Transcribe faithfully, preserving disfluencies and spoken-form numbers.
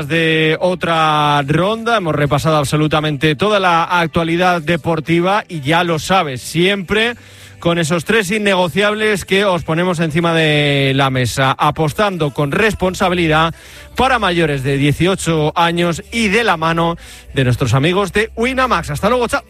De otra ronda, hemos repasado absolutamente toda la actualidad deportiva y ya lo sabes, siempre con esos tres innegociables que os ponemos encima de la mesa, apostando con responsabilidad para mayores de dieciocho años y de la mano de nuestros amigos de Winamax. Hasta luego, chao.